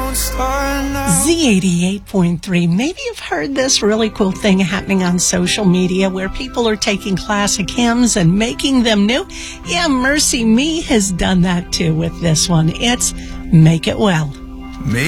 Z88.3. Maybe you've heard this really cool thing happening on social media where people are taking classic hymns and making them new. Yeah, Mercy Me has done that too with this one. It's Make It Well.